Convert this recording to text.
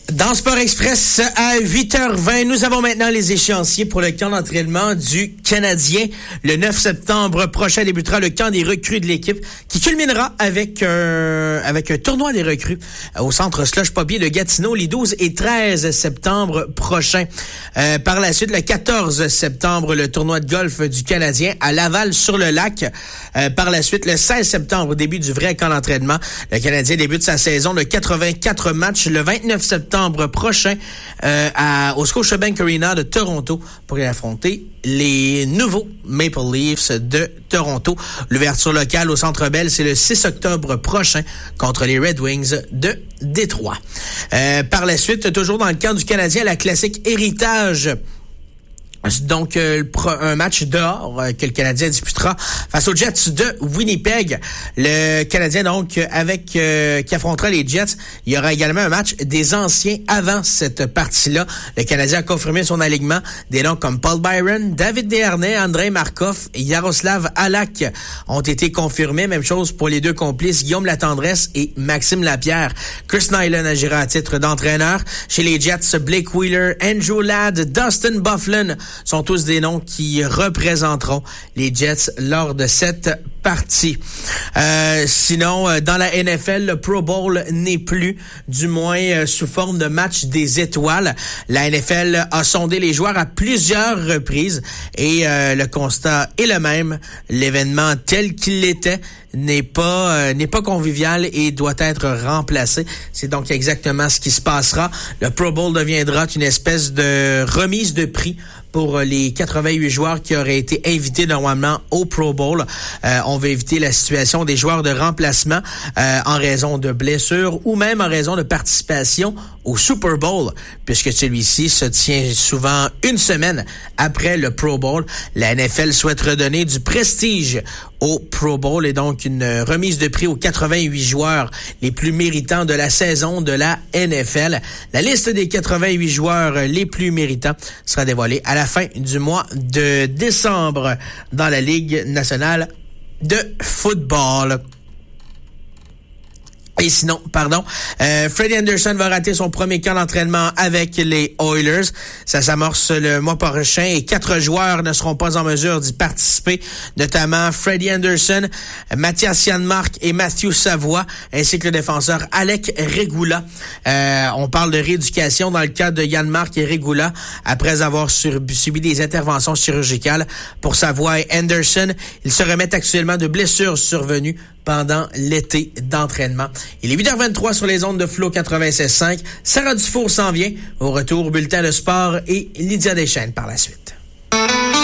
Dans Sport Express, à 8h20, nous avons maintenant les échéanciers pour le camp d'entraînement du Canadien. Le 9 septembre prochain débutera le camp des recrues de l'équipe qui culminera avec un tournoi des recrues au centre Slush Poppy de Gatineau les 12 et 13 septembre prochains. Par la suite, le 14 septembre, le tournoi de golf du Canadien à Laval-sur-le-Lac. Par la suite, le 16 septembre, début du vrai camp d'entraînement. Le Canadien débute sa saison de 84 matchs le 29 septembre prochain au Scotiabank Arena de Toronto pour y affronter les nouveaux Maple Leafs de Toronto. L'ouverture locale au Centre Bell, c'est le 6 octobre prochain contre les Red Wings de Détroit. Par la suite, toujours dans le camp du Canadien, la classique Héritage. Donc, un match dehors que le Canadien disputera face aux Jets de Winnipeg. Le Canadien, donc, qui affrontera les Jets. Il y aura également un match des anciens avant cette partie-là. Le Canadien a confirmé son alignement. Des noms comme Paul Byron, David Desharnais, Andrei Markov et Yaroslav Halak ont été confirmés. Même chose pour les deux complices, Guillaume Latendresse et Maxime Lapierre. Chris Nyland agira à titre d'entraîneur. Chez les Jets, Blake Wheeler, Andrew Ladd, Dustin Byfuglien sont tous des noms qui représenteront les Jets lors de cette partie. Sinon, dans la NFL, le Pro Bowl n'est plus, du moins sous forme de match des étoiles. La NFL a sondé les joueurs à plusieurs reprises et le constat est le même. L'événement tel qu'il l'était n'est pas convivial et doit être remplacé. C'est donc exactement ce qui se passera. Le Pro Bowl deviendra une espèce de remise de prix pour les 88 joueurs qui auraient été invités normalement au Pro Bowl. On va éviter la situation des joueurs de remplacement en raison de blessures ou même en raison de participation au Super Bowl, puisque celui-ci se tient souvent une semaine après le Pro Bowl. La NFL souhaite redonner du prestige au Pro Bowl et donc une remise de prix aux 88 joueurs les plus méritants de la saison de la NFL. La liste des 88 joueurs les plus méritants sera dévoilée à la fin du mois de décembre dans la Ligue nationale de football. Et sinon, Freddie Anderson va rater son premier camp d'entraînement avec les Oilers. Ça s'amorce le mois prochain et 4 joueurs ne seront pas en mesure d'y participer, notamment Freddie Anderson, Mathias Janmark et Matthew Savoie, ainsi que le défenseur Alec Regula. On parle de rééducation dans le cas de Janmark et Regula après avoir subi des interventions chirurgicales. Pour Savoie et Anderson, ils se remettent actuellement de blessures survenues pendant l'été d'entraînement. Il est 8h23 sur les ondes de Flow 96.5. Sarah Dufour s'en vient. Au retour, bulletin de sport et Lydia Deschênes par la suite.